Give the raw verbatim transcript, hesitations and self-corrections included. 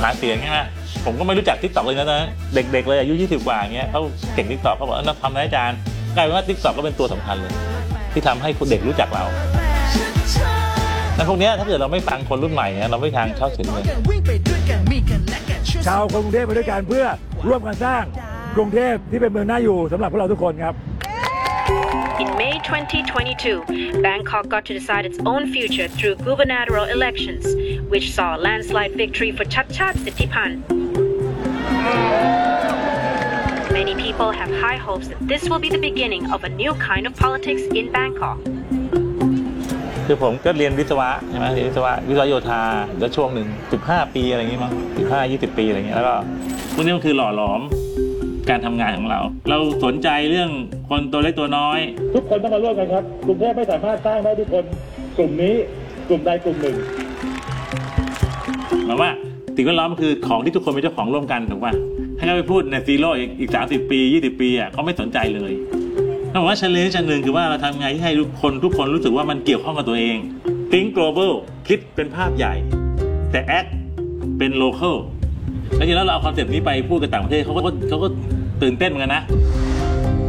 หาเสียงใช่ไหมผมก็ไม่รู้จัก TikTok เลยนะนะเด็กๆเลยอายุยี่สิบกว่าอย่างเงี้ยเขาเก่ง TikTok เขาบอกนักทำนะอาจารย์กลายเป็นว่า TikTok ก็เป็นตัวสำคัญเลยที่ทำให้คนเด็กรู้จักเราแต่พวกนี้ถ้าเกิดเราไม่ฟังคนรุ่นใหม่เนี่ยเราไม่ทางเข้าถึงเลยชาวกรุงเทพไปด้วยกันเพื่อร่วมกันสร้างกรุงเทพที่เป็นเมืองน่าอยู่สำหรับพวกเราทุกคนครับ In May twenty twenty-two, Bangkok got to decide its own future through gubernatorial elections, which saw a landslide victory for Chhatchhat Sittipan. Many people have high hopes that this will be the beginning of a new kind of politics in Bangkok. คือผมก็เรียนวิศวะใช่ไหมเรียนวิศวะวิศวะโยธาแล้วช่วงหนึ่งสิบห้าปีอะไรอย่างงี้มั้งสิบห้ายี่สิบปีอะไรอย่างเงี้ยแล้วก็พวกนี้มันคือหล่อหลอมการทำงานของเราเราสนใจเรื่องคนตัวเล็กตัวน้อยทุกคนต้องมาร่วมกันครับกรุงเทพไม่สามารถสร้างได้ทุกคนกลุ่มนี้กลุ่มใดกลุ่มหนึ่งหมายว่าสิ่งแวดล้อมคือของที่ทุกคนเป็นเจ้าของร่วมกันถูกป่ะให้เขาไปพูดในซีโร่อีกสามสิบปียี่สิบปีอ่ะเขาไม่สนใจเลยถ้าบอกว่าเชลเลนจ์ชั้นหนึ่งคือว่าเราทำไงให้ทุกคนทุกคนรู้สึกว่ามันเกี่ยวข้องกับตัวเอง Think global คิดเป็นภาพใหญ่แต่ act เป็น local แล้วทีนี้เราเอาคอนเซ็ปต์นี้ไปพูดกับต่างประเทศเขาก็เขาก็ตื่นเต้นเหมือนกันนะ